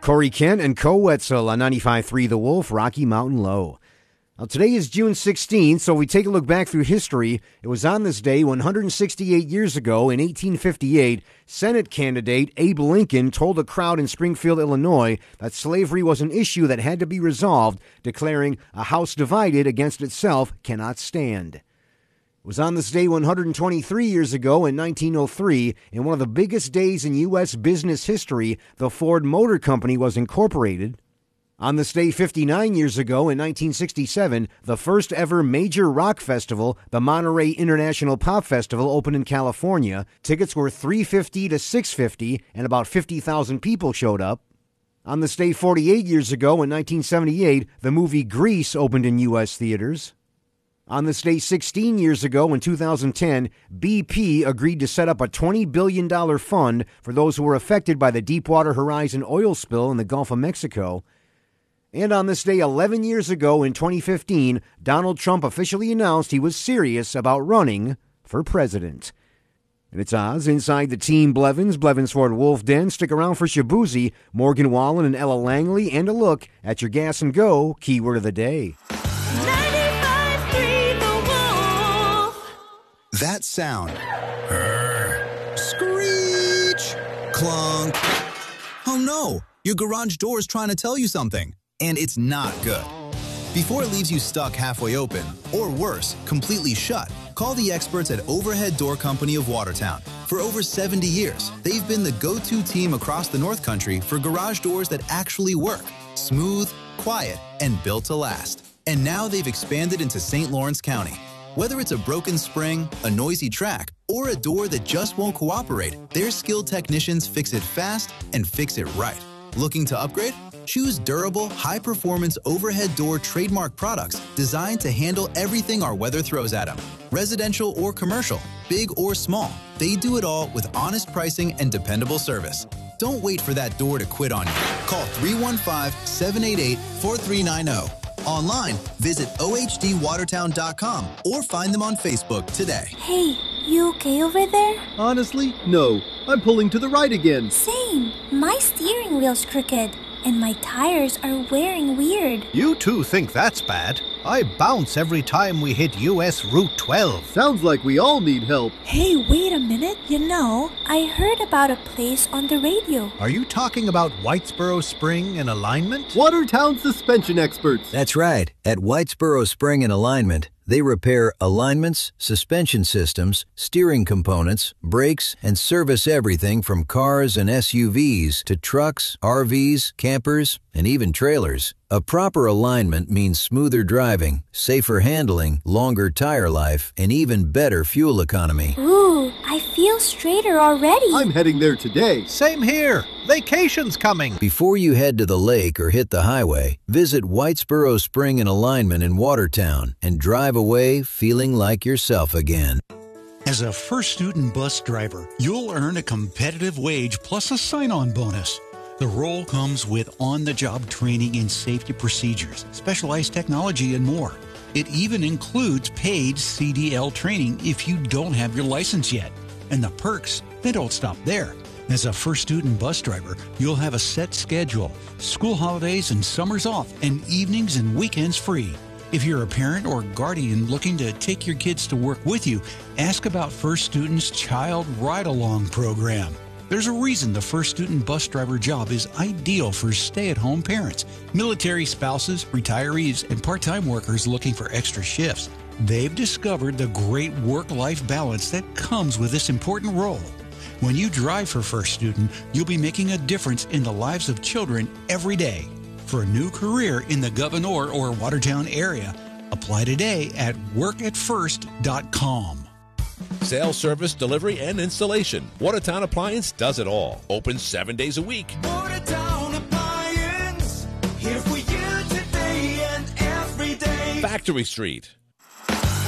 Corey Kent and Co Wetzel on 95.3 The Wolf, Rocky Mountain Low. Now, today is June 16th, so we take a look back through history. It was on this day 168 years ago, in 1858, Senate candidate Abe Lincoln told a crowd in Springfield, Illinois, that slavery was an issue that had to be resolved, declaring, "A house divided against itself cannot stand." It was on this day 123 years ago, in 1903, in one of the biggest days in U.S. business history, the Ford Motor Company was incorporated. On this day 59 years ago, in 1967, the first ever major rock festival, the Monterey International Pop Festival, opened in California. Tickets were $350 to $650, and about 50,000 people showed up. On this day 48 years ago, in 1978, the movie Grease opened in U.S. theaters. On this day 16 years ago, in 2010, BP agreed to set up a $20 billion fund for those who were affected by the Deepwater Horizon oil spill in the Gulf of Mexico. And on this day 11 years ago, in 2015, Donald Trump officially announced he was serious about running for president. And it's Oz inside the Team Blevins Ford Wolf Den. Stick around for Shabuzi, Morgan Wallen, and Ella Langley, and a look at your gas and go keyword of the day. 95.3 The Wolf. That sound. Screech. Clunk. Oh no, your garage door is trying to tell you something. And it's not good. Before it leaves you stuck halfway open, or worse, completely shut, call the experts at Overhead Door Company of Watertown. For over 70 years, they've been the go-to team across the North Country for garage doors that actually work. Smooth, quiet, and built to last. And now they've expanded into St. Lawrence County. Whether it's a broken spring, a noisy track, or a door that just won't cooperate, their skilled technicians fix it fast and fix it right. Looking to upgrade? Choose durable, high-performance overhead door trademark products designed to handle everything our weather throws at them. Residential or commercial, big or small, they do it all with honest pricing and dependable service. Don't wait for that door to quit on you. Call 315-788-4390. Online, visit ohdwatertown.com or find them on Facebook today. Hey, you okay over there? Honestly, no. I'm pulling to the right again. Same. My steering wheel's crooked, and my tires are wearing weird. You two think that's bad. I bounce every time we hit US Route 12. Sounds like we all need help. Hey, wait a minute. You know, I heard about a place on the radio. Are you talking about Whitesboro Spring and Alignment? Watertown suspension experts. That's right. At Whitesboro Spring and Alignment, they repair alignments, suspension systems, steering components, brakes, and service everything from cars and SUVs to trucks, RVs, campers, and even trailers. A proper alignment means smoother driving, safer handling, longer tire life, and even better fuel economy. Ooh, I feel straighter already. I'm heading there today. Same here. Vacation's coming. Before you head to the lake or hit the highway, visit Whitesboro Spring and Alignment in Watertown and drive away feeling like yourself again. As a first student bus driver, you'll earn a competitive wage plus a sign-on bonus. The role comes with on-the-job training in safety procedures, specialized technology, and more. It even includes paid CDL training if you don't have your license yet. And the perks, they don't stop there. As a first student bus driver, you'll have a set schedule, school holidays and summers off, and evenings and weekends free. If you're a parent or guardian looking to take your kids to work with you, ask about First Student's Child Ride-Along program. There's a reason the first student bus driver job is ideal for stay-at-home parents, military spouses, retirees, and part-time workers looking for extra shifts. They've discovered the great work-life balance that comes with this important role. When you drive for First Student, you'll be making a difference in the lives of children every day. For a new career in the Gouverneur or Watertown area, apply today at workatfirst.com. Sales, service, delivery, and installation. Watertown Appliance does it all. Open 7 days a week. Watertown Appliance, here for you today and every day. Factory Street.